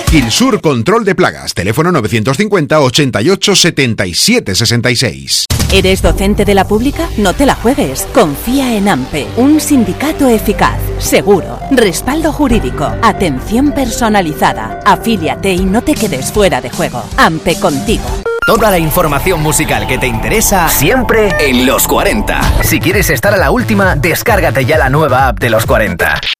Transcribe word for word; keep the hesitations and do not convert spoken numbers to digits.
Quilsur Control de Plagas, teléfono novecientos cincuenta, ochenta y ocho, setenta y siete, sesenta y seis. ¿Eres docente de la pública? No te la juegues. Confía en AMPE, un sindicato eficaz, seguro, respaldo jurídico, atención personalizada. Afíliate y no te quedes fuera de juego. AMPE contigo. Toda la información musical que te interesa siempre en Los cuarenta. Si quieres estar a la última, descárgate ya la nueva app de Los cuarenta.